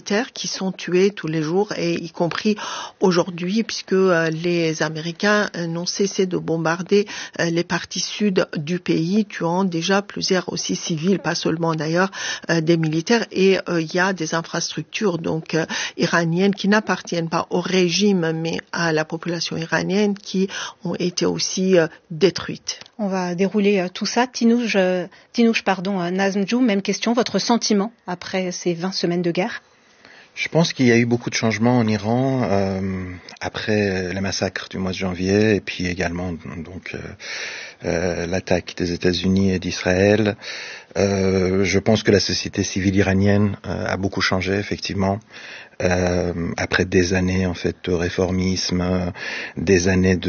militaires qui sont tués tous les jours, et y compris aujourd'hui, puisque les Américains n'ont cessé de bombarder les parties sud du pays, tuant déjà plusieurs aussi civils, pas seulement d'ailleurs des militaires. Et il y a des infrastructures donc iraniennes qui n'appartiennent pas au régime mais à la population iranienne qui ont été aussi détruites. On va dérouler tout ça. Tinouche, Nazmjou, même question. Votre sentiment après ces 20 semaines de guerre? Je pense qu'il y a eu beaucoup de changements en Iran après le massacre du mois de janvier et puis également donc l'attaque des États-Unis et d'Israël. Je pense que la société civile iranienne a beaucoup changé effectivement. Après des années en fait de réformisme, des années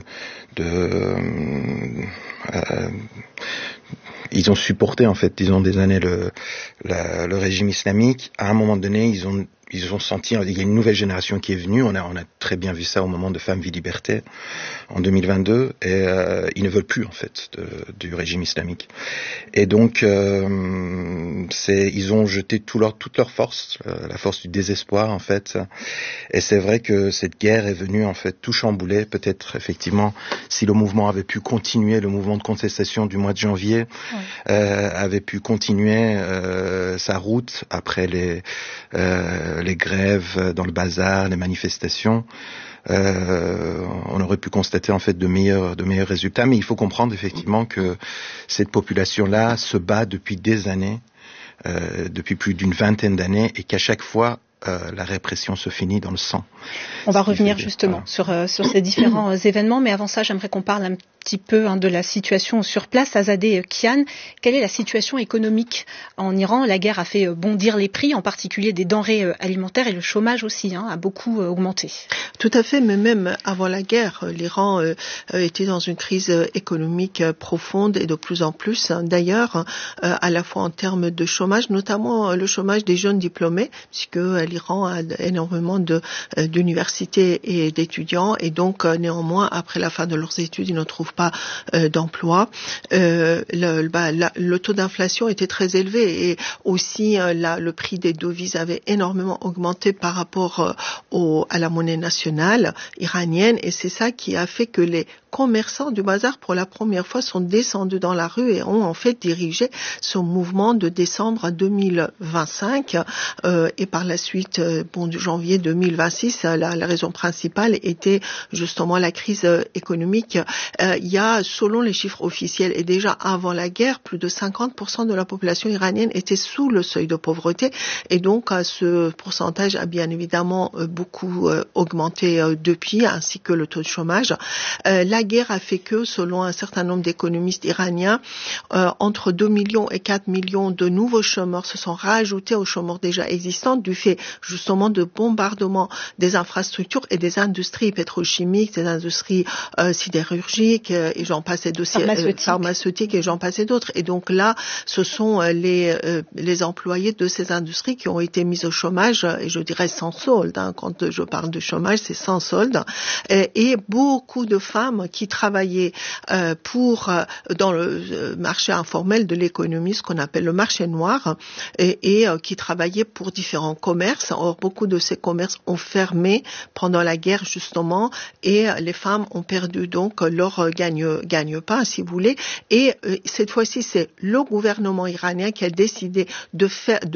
ils ont supporté en fait, disons, des années le régime islamique. À un moment donné, ils ont senti, il y a une nouvelle génération qui est venue. On a très bien vu ça au moment de Femmes, Vie, Liberté en 2022, et ils ne veulent plus en fait du régime islamique. Et donc, ils ont jeté toute leur force, la force du désespoir en fait. Et c'est vrai que cette guerre est venue en fait tout chambouler. Peut-être effectivement, si le mouvement avait pu continuer, le mouvement de contestation du mois de janvier avait pu continuer sa route après les grèves dans le bazar, les manifestations, on aurait pu constater en fait de meilleurs résultats. Mais il faut comprendre effectivement que cette population-là se bat depuis des années, depuis plus d'une vingtaine d'années, et qu'à chaque fois la répression se finit dans le sang. On va revenir justement sur ces différents événements, mais avant ça, j'aimerais qu'on parle un petit peu de la situation sur place. Azadeh Kian, quelle est la situation économique en Iran? La guerre a fait bondir les prix, en particulier des denrées alimentaires, et le chômage aussi a beaucoup augmenté. Tout à fait, mais même avant la guerre, l'Iran était dans une crise économique profonde et de plus en plus. D'ailleurs, à la fois en termes de chômage, notamment le chômage des jeunes diplômés, puisque l'Iran a énormément d'universités et d'étudiants, et donc néanmoins, après la fin de leurs études, ils ne trouvent pas d'emploi. Le taux d'inflation était très élevé, et aussi le prix des devises avait énormément augmenté par rapport à la monnaie nationale iranienne, et c'est ça qui a fait que les commerçants du bazar, pour la première fois, sont descendus dans la rue et ont en fait dirigé ce mouvement de décembre 2025, et par la suite, du janvier 2026, la raison principale était justement la crise économique. Il y a, selon les chiffres officiels, et déjà avant la guerre, plus de 50% de la population iranienne était sous le seuil de pauvreté, et donc ce pourcentage a bien évidemment beaucoup augmenté depuis, ainsi que le taux de chômage. La guerre a fait que, selon un certain nombre d'économistes iraniens, entre 2 millions et 4 millions de nouveaux chômeurs se sont rajoutés aux chômeurs déjà existants du fait justement de bombardements des infrastructures et des industries pétrochimiques, des industries sidérurgiques, et j'en passe, et dossiers pharmaceutiques, et j'en passe et d'autres. Et donc là, ce sont les employés de ces industries qui ont été mis au chômage, et je dirais sans solde. Quand je parle de chômage, c'est sans solde. Et beaucoup de femmes qui travaillaient dans le marché informel de l'économie, ce qu'on appelle le marché noir, et qui travaillaient pour différents commerces. Or, beaucoup de ces commerces ont fermé pendant la guerre justement, et les femmes ont perdu donc leur gagne-pain, si vous voulez. Et cette fois-ci, c'est le gouvernement iranien qui a décidé de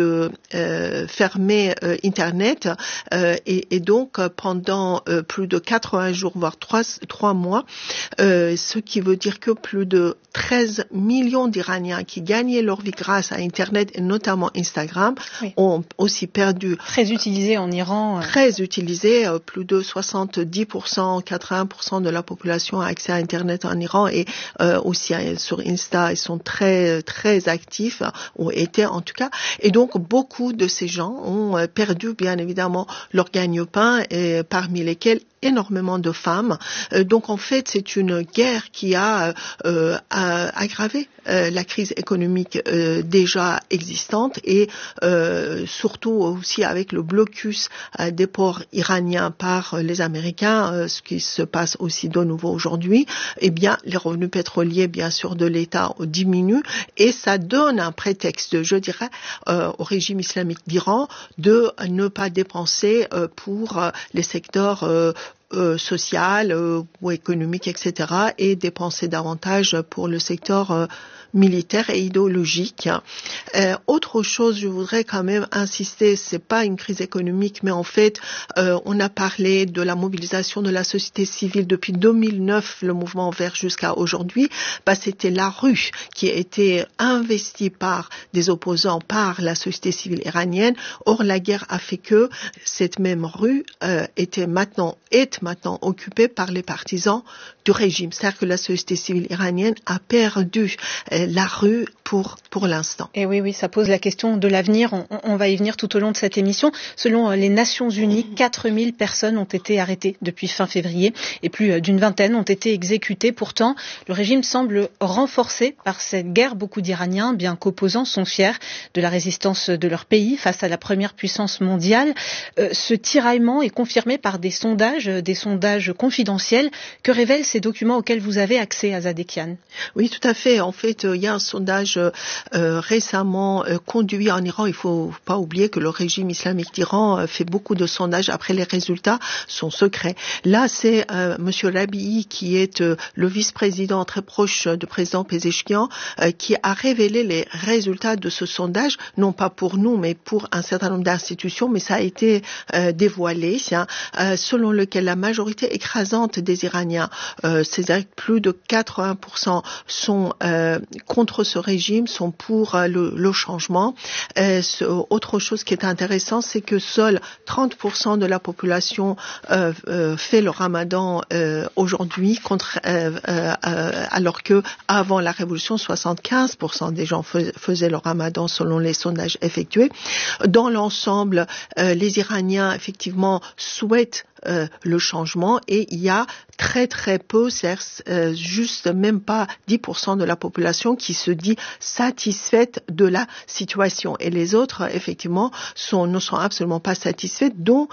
fermer Internet, et donc pendant plus de 80 jours, voire 3 mois, ce qui veut dire que plus de 13 millions d'Iraniens qui gagnaient leur vie grâce à Internet, et notamment Instagram, ont aussi perdu. Très utilisé en Iran. Très utilisé, plus de 70%, 80% de la population a accès à Internet en Iran, et aussi sur Insta, ils sont très, très actifs, ou étaient en tout cas. Et donc, beaucoup de ces gens ont perdu, bien évidemment, leur gagne-pain, et parmi lesquels énormément de femmes. Donc en fait, c'est une guerre qui a aggravé la crise économique déjà existante et surtout aussi avec le blocus des ports iraniens par les Américains, ce qui se passe aussi de nouveau aujourd'hui, eh bien les revenus pétroliers bien sûr de l'État diminuent et ça donne un prétexte, je dirais, au régime islamique d'Iran de ne pas dépenser pour les secteurs social ou économique, etc., et dépenser davantage pour le secteur militaire et idéologique. Autre chose, je voudrais quand même insister, c'est pas une crise économique, mais en fait, on a parlé de la mobilisation de la société civile depuis 2009, le mouvement vert jusqu'à aujourd'hui. C'était la rue qui a été investie par des opposants, par la société civile iranienne. Or, la guerre a fait que cette même rue est maintenant occupée par les partisans du régime. C'est-à-dire que la société civile iranienne a perdu la rue pour l'instant. Et oui, ça pose la question de l'avenir. On va y venir tout au long de cette émission. Selon les Nations Unies, 4000 personnes ont été arrêtées depuis fin février et plus d'une vingtaine ont été exécutées. Pourtant, le régime semble renforcé par cette guerre. Beaucoup d'Iraniens, bien qu'opposants, sont fiers de la résistance de leur pays face à la première puissance mondiale. Ce tiraillement est confirmé par des sondages confidentiels. Que révèlent ces documents auxquels vous avez accès, Azadeh Kian? Oui, tout à fait. En fait, il y a un sondage récemment conduit en Iran. Il faut pas oublier que le régime islamique d'Iran fait beaucoup de sondages. Après, les résultats sont secrets. Là, c'est Monsieur Rabii, qui est le vice-président très proche du président Pezeshkian, qui a révélé les résultats de ce sondage, non pas pour nous, mais pour un certain nombre d'institutions, mais ça a été dévoilé, selon lequel la majorité écrasante des Iraniens, c'est-à-dire plus de 80% sont contre ce régime, sont pour le changement. Autre chose qui est intéressant, c'est que seuls 30% de la population fait le ramadan aujourd'hui, alors que avant la révolution, 75% des gens faisaient le ramadan selon les sondages effectués. Dans l'ensemble, les Iraniens effectivement souhaitent le changement et il y a très très peu, juste même pas 10% de la population qui se dit satisfaite de la situation et les autres effectivement ne sont absolument pas satisfaits, dont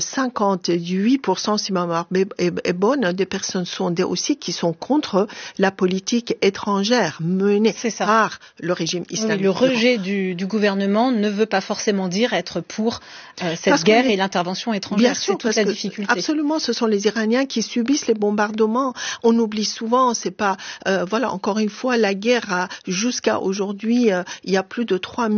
58%, si ma mémoire est bonne, des personnes sondées aussi qui sont contre la politique étrangère menée par le régime islamique. Oui, le rejet du gouvernement ne veut pas forcément dire être pour cette guerre et l'intervention étrangère. Bien sûr, c'est toute la difficulté. Absolument, ce sont les Iraniens qui subissent les bombardements. On oublie souvent, c'est pas, encore une fois, la guerre jusqu'à aujourd'hui, il y a plus de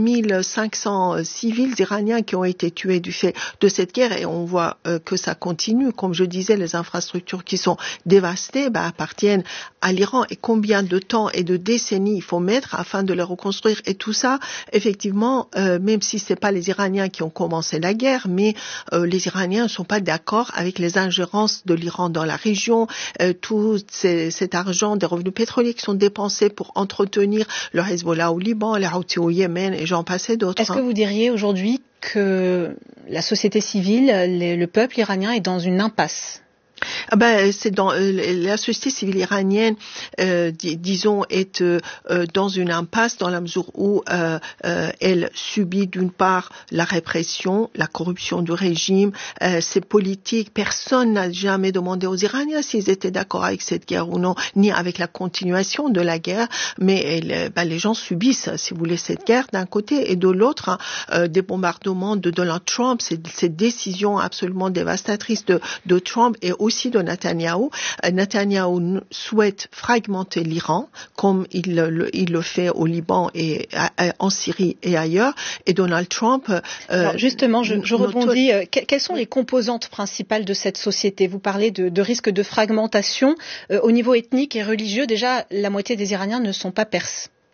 3500 civils iraniens qui ont été tués du fait de cette guerre et on voit que ça continue. Comme je disais, les infrastructures qui sont dévastées appartiennent à l'Iran et combien de temps et de décennies il faut mettre afin de les reconstruire et tout ça, effectivement, même si c'est pas les Iraniens qui ont commencé la guerre, mais les Iraniens ne sont pas d'accord avec les ingérences de l'Iran dans la région, tout cet argent des revenus pétroliers qui sont dépensés pour entretenir le Hezbollah au Liban, les Houthis au Yémen et j'en passe et d'autres. Est-ce que vous diriez aujourd'hui que la société civile, le peuple iranien est dans une impasse? C'est dans la société civile iranienne, disons, est dans une impasse dans la mesure où elle subit d'une part la répression, la corruption du régime, ses politiques. Personne n'a jamais demandé aux Iraniens s'ils étaient d'accord avec cette guerre ou non, ni avec la continuation de la guerre. Mais les gens subissent, si vous voulez, cette guerre d'un côté et de l'autre, des bombardements de Donald Trump, ces décisions absolument dévastatrices de Trump et aussi de Netanyahou. Netanyahou souhaite fragmenter l'Iran, comme il le fait au Liban et en Syrie et ailleurs. Et Donald Trump... Alors justement, je rebondis. Quelles sont les composantes principales de cette société? Vous parlez de risque de fragmentation. Au niveau ethnique et religieux, déjà, la moitié des Iraniens ne sont pas perses.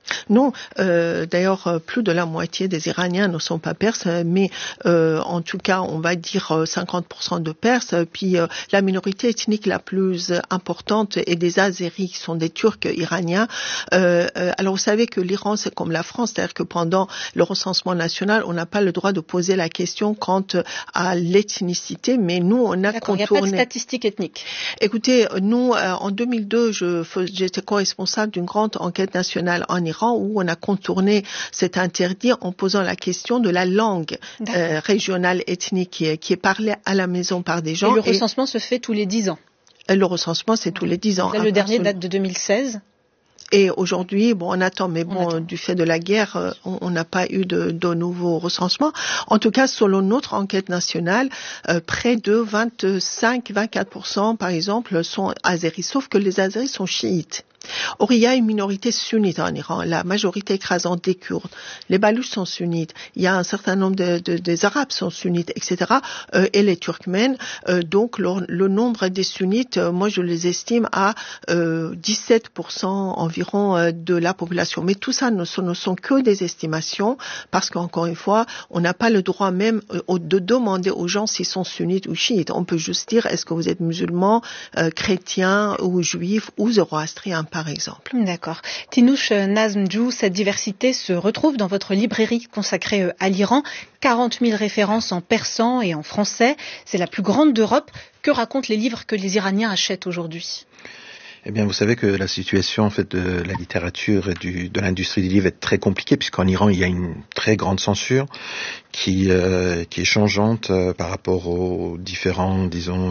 Non, d'ailleurs, plus de la moitié des Iraniens ne sont pas perses, mais en tout cas, on va dire 50% de Perses. Puis la minorité ethnique la plus importante est des Azéris, qui sont des Turcs iraniens. Alors, vous savez que l'Iran, c'est comme la France, c'est-à-dire que pendant le recensement national, on n'a pas le droit de poser la question quant à l'ethnicité, mais nous, on a contourné. Il n'y a pas de statistiques ethniques. Écoutez, nous, en 2002, j'étais co-responsable d'une grande enquête nationale en Iran où on a contourné cet interdit en posant la question de la langue régionale ethnique qui est parlée à la maison par des gens. Et le recensement se fait tous les 10 ans. Le recensement, c'est tous les 10 ans. Le dernier date de 2016. Et aujourd'hui, on attend, mais du fait de la guerre, on n'a pas eu de nouveaux recensements. En tout cas, selon notre enquête nationale, près de 25-24%, par exemple, sont azéris, sauf que les azéris sont chiites. Or, il y a une minorité sunnite en Iran, la majorité écrasante des Kurdes. Les Balouches sont sunnites. Il y a un certain nombre des Arabes sont sunnites, etc. Et les Turkmènes. Donc, le nombre des sunnites, moi, je les estime à 17% environ de la population. Mais tout ça ne sont que des estimations, parce qu'encore une fois, on n'a pas le droit même de demander aux gens s'ils sont sunnites ou chiites. On peut juste dire, est-ce que vous êtes musulman, chrétien ou juif ou zoroastrien, par exemple. D'accord. Tinouche Nazmdjou, cette diversité se retrouve dans votre librairie consacrée à l'Iran. 40 000 références en persan et en français. C'est la plus grande d'Europe. Que racontent les livres que les Iraniens achètent aujourd'hui ? Eh bien, vous savez que la situation en fait de la littérature et de l'industrie du livre est très compliquée, puisqu'en Iran il y a une très grande censure qui est changeante par rapport aux différentes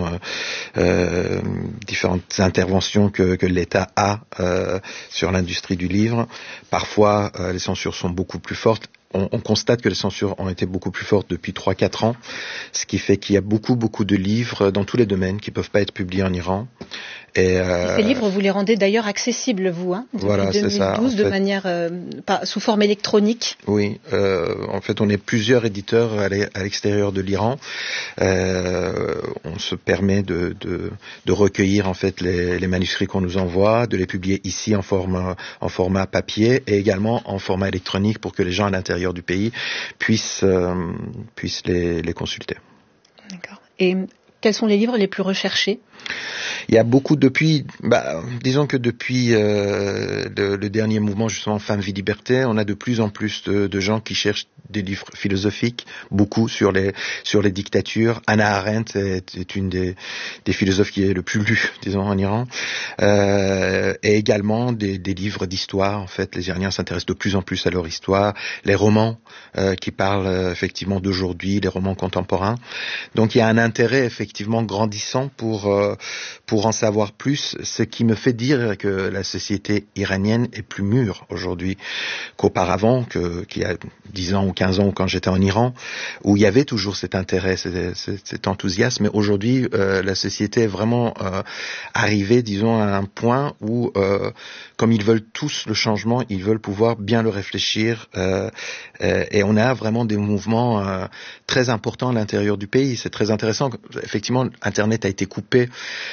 interventions que l'État a sur l'industrie du livre. Parfois, les censures sont beaucoup plus fortes. On constate que les censures ont été beaucoup plus fortes depuis 3-4 ans, ce qui fait qu'il y a beaucoup de livres dans tous les domaines qui peuvent pas être publiés en Iran. Et ces livres, vous les rendez d'ailleurs accessibles, vous, depuis voilà, 2012, c'est ça, de manière sous forme électronique. Oui, en fait, on est plusieurs éditeurs à l'extérieur de l'Iran. On se permet de recueillir en fait les manuscrits qu'on nous envoie, de les publier ici en format papier et également en format électronique pour que les gens à l'intérieur du pays puissent les consulter. D'accord. Et quels sont les livres les plus recherchés ? Il y a beaucoup disons que depuis le dernier mouvement justement Femmes, Vie, Liberté, on a de plus en plus de gens qui cherchent des livres philosophiques, beaucoup sur les dictatures. Hannah Arendt est une des philosophes qui est le plus lu, disons, en Iran, et également des livres d'histoire. En fait, les Iraniens s'intéressent de plus en plus à leur histoire, les romans qui parlent effectivement d'aujourd'hui, les romans contemporains. Donc il y a un intérêt effectivement grandissant pour en savoir plus, ce qui me fait dire que la société iranienne est plus mûre aujourd'hui qu'auparavant, qu'il y a 10 ans ou 15 ans, quand j'étais en Iran, où il y avait toujours cet intérêt, cet enthousiasme. Mais aujourd'hui, la société est vraiment arrivée, disons, à un point où, comme ils veulent tous le changement, ils veulent pouvoir bien le réfléchir. Et on a vraiment des mouvements très importants à l'intérieur du pays. C'est très intéressant. Effectivement, Internet a été coupé.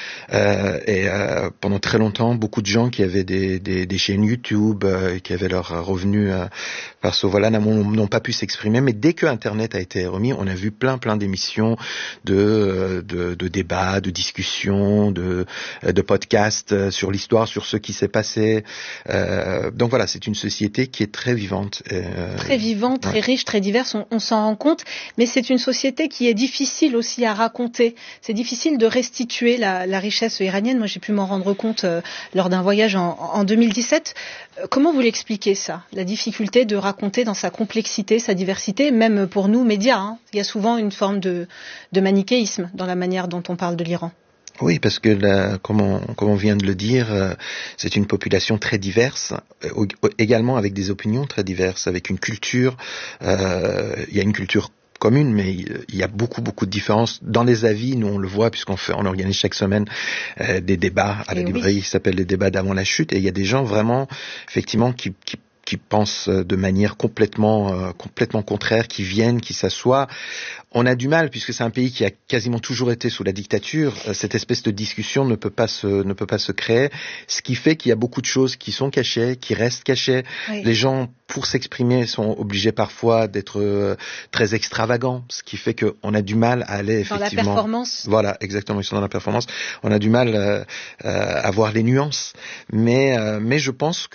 Et pendant très longtemps, beaucoup de gens qui avaient des chaînes YouTube, qui avaient leurs revenus par ce voilà, n'ont pas pu s'exprimer. Mais dès que Internet a été remis, on a vu plein d'émissions, de débats, de discussions, de podcasts sur l'histoire, sur ce qui s'est passé. Donc voilà, c'est une société qui est très vivante. Très vivante, très riche, très diverse, on s'en rend compte. Mais c'est une société qui est difficile aussi à raconter. C'est difficile de restituer la richesse iranienne. Moi, j'ai pu m'en rendre compte lors d'un voyage en 2017. Comment vous l'expliquez ça, la difficulté de raconter dans sa complexité, sa diversité, même pour nous, médias, il y a souvent une forme de manichéisme dans la manière dont on parle de l'Iran. Oui, parce que comme on vient de le dire, c'est une population très diverse, également avec des opinions très diverses, avec une culture. Il y a une culture commune, mais il y a beaucoup de différences dans les avis. Nous, on le voit puisqu'on organise chaque semaine des débats à la librairie qui s'appellent les débats d'avant la chute. Et il y a des gens vraiment, effectivement, qui pensent de manière complètement contraire, qui viennent, qui s'assoient. On a du mal, puisque c'est un pays qui a quasiment toujours été sous la dictature. Cette espèce de discussion ne peut pas se créer, ce qui fait qu'il y a beaucoup de choses qui sont cachées, qui restent cachées. Oui. Les gens, pour s'exprimer, sont obligés parfois d'être très extravagants, ce qui fait qu'on a du mal à aller effectivement... Dans la performance. Voilà, exactement, ils sont dans la performance. On a du mal à voir les nuances, mais je pense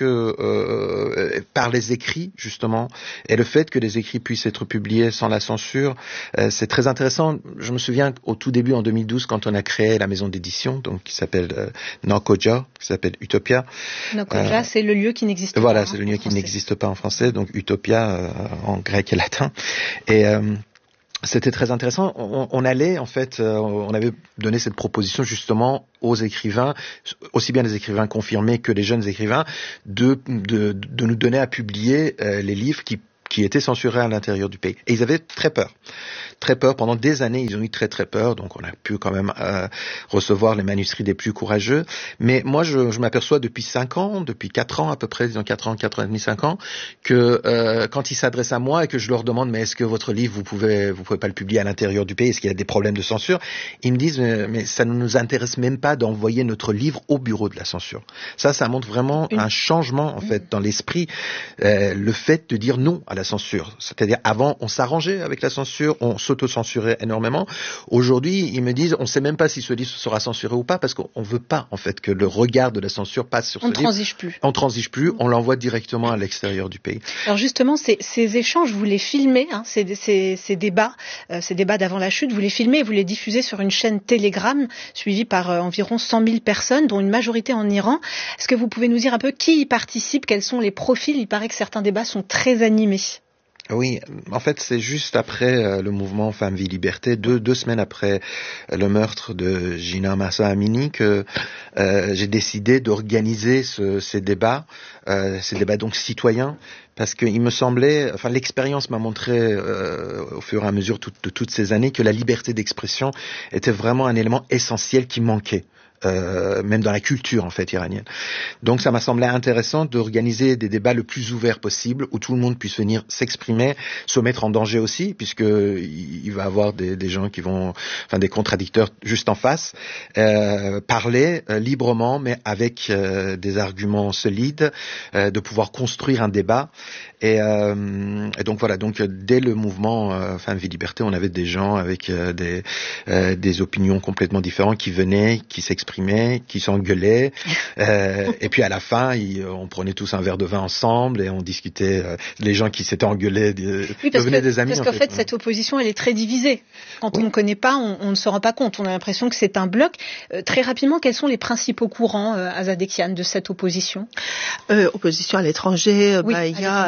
que par les écrits, justement, et le fait que les écrits puissent être publiés sans la censure, c'est très intéressant. Je me souviens au tout début, en 2012, quand on a créé la maison d'édition, donc qui s'appelle Nokoja, qui s'appelle Utopia. Nokoja, c'est le lieu qui n'existe pas. Voilà, c'est le lieu qui n'existe pas en français, donc Utopia en grec et latin. Et c'était très intéressant. On allait, en fait, on avait donné cette proposition justement aux écrivains, aussi bien les écrivains confirmés que les jeunes écrivains, de nous donner à publier les livres qui étaient censurés à l'intérieur du pays. Et ils avaient très peur. Très peur. Pendant des années, ils ont eu très peur. Donc, on a pu quand même recevoir les manuscrits des plus courageux. Mais moi, je m'aperçois depuis 4 ans à peu près, disons 4 ans et demi, 5 ans, que quand ils s'adressent à moi et que je leur demande, mais est-ce que votre livre, vous pouvez pas le publier à l'intérieur du pays? Est-ce qu'il y a des problèmes de censure? Ils me disent, mais ça ne nous intéresse même pas d'envoyer notre livre au bureau de la censure. Ça montre vraiment un changement, en fait, dans l'esprit. Le fait de dire non à la censure. C'est-à-dire, avant, on s'arrangeait avec la censure, on s'auto-censurait énormément. Aujourd'hui, ils me disent, on ne sait même pas si ce livre sera censuré ou pas, parce qu'on ne veut pas, en fait, que le regard de la censure passe sur ce livre. On ne transige plus, on l'envoie directement à l'extérieur du pays. Alors justement, ces échanges, vous les filmez, hein, ces débats d'avant la chute, vous les filmez et vous les diffusez sur une chaîne Telegram, suivie par environ 100 000 personnes, dont une majorité en Iran. Est-ce que vous pouvez nous dire un peu qui y participe, quels sont les profils? Il paraît que certains débats sont très animés. Oui, en fait, c'est juste après le mouvement Femmes, Vie, Liberté, deux semaines après le meurtre de Jina Mahsa Amini, que j'ai décidé d'organiser ces débats donc citoyens, parce qu'il me semblait, enfin l'expérience m'a montré au fur et à mesure de toutes ces années que la liberté d'expression était vraiment un élément essentiel qui manquait. Même dans la culture en fait iranienne. Donc ça m'a semblé intéressant d'organiser des débats le plus ouverts possible, où tout le monde puisse venir s'exprimer, se mettre en danger aussi, puisque il va y avoir des gens qui vont, enfin des contradicteurs juste en face, parler librement, mais avec des arguments solides, de pouvoir construire un débat. Et donc voilà, donc dès le mouvement Femmes, Vie, Liberté, on avait des gens avec des opinions complètement différentes qui venaient, qui s'exprimaient, qui s'engueulaient, et puis à la fin, on prenait tous un verre de vin ensemble et on discutait. Les gens qui s'étaient engueulés devenaient des amis. Parce qu'en fait, cette opposition, elle est très divisée. Quand on ne connaît pas, on ne se rend pas compte. On a l'impression que c'est un bloc. Très rapidement, quels sont les principaux courants, Azadeh Kian, de cette opposition? Opposition à l'étranger, oui,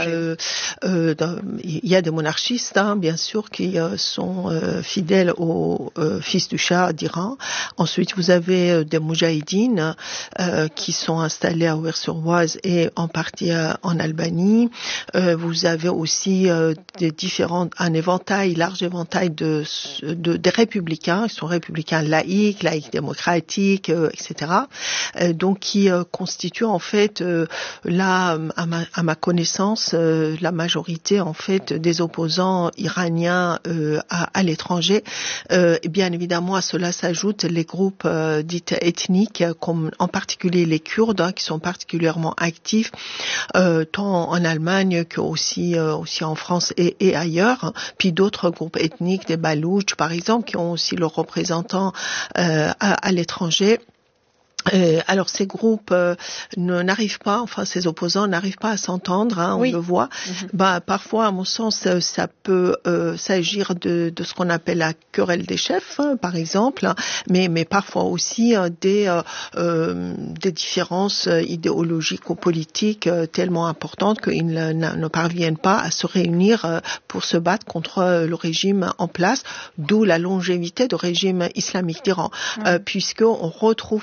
il y a des monarchistes, hein, bien sûr, qui sont fidèles au fils du Shah d'Iran. Ensuite, vous avez des moudjahidines qui sont installés à Auvers-sur-Oise et en partie en Albanie. Vous avez aussi un large éventail des républicains. Ils sont républicains laïcs démocratiques, etc. Donc qui constituent en fait à ma connaissance la majorité en fait des opposants iraniens à l'étranger. Et bien évidemment à cela s'ajoutent les groupes dits ethniques, comme en particulier les Kurdes, hein, qui sont particulièrement actifs tant en Allemagne que aussi en France et ailleurs. Puis d'autres groupes ethniques, des Baloutches par exemple, qui ont aussi leurs représentants à l'étranger. Alors ces groupes ces opposants n'arrivent pas à s'entendre, hein, on le voit. Parfois, à mon sens, ça peut s'agir de ce qu'on appelle la querelle des chefs, hein, par exemple, hein, mais parfois aussi des différences idéologiques ou politiques tellement importantes qu'ils ne parviennent pas à se réunir pour se battre contre le régime en place, d'où la longévité du régime islamique d'Iran, puisqu'on retrouve plus ou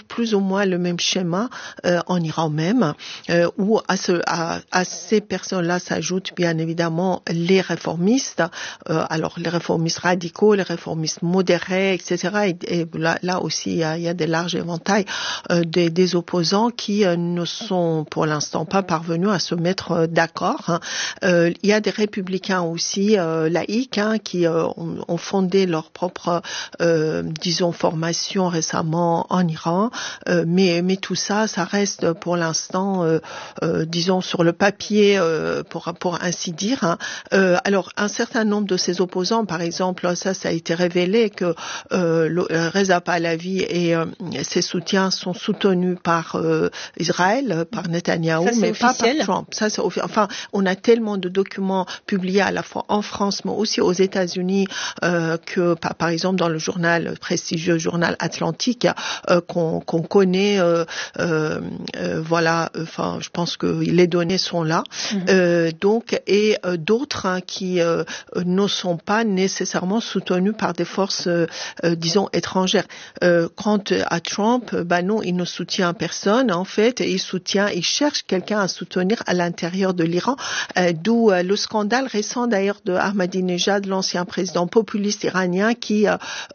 moins le même schéma en Iran même, où à ces personnes-là s'ajoutent bien évidemment les réformistes, alors les réformistes radicaux, les réformistes modérés, etc. Et là aussi, il y a des larges éventails des opposants qui ne sont pour l'instant pas parvenus à se mettre d'accord. Il y a des républicains aussi laïcs qui ont fondé leur propre, disons, formation récemment en Iran, mais tout ça reste pour l'instant, disons, sur le papier, pour ainsi dire. Alors, un certain nombre de ces opposants, par exemple, ça a été révélé que Reza Pahlavi et ses soutiens sont soutenus par Israël, par Netanyahou, mais pas par Trump. Ça, c'est enfin, on a tellement de documents publiés à la fois en France, mais aussi aux États-Unis, que par exemple dans le journal, prestigieux journal Atlantique, qu'on connaît, voilà. Enfin, je pense que les données sont là. Donc, et d'autres qui ne sont pas nécessairement soutenus par des forces, disons, étrangères. Quant à Trump, non, il ne soutient personne, en fait, il cherche quelqu'un à soutenir à l'intérieur de l'Iran, d'où le scandale récent d'ailleurs de Ahmadinejad, l'ancien président populiste iranien, qui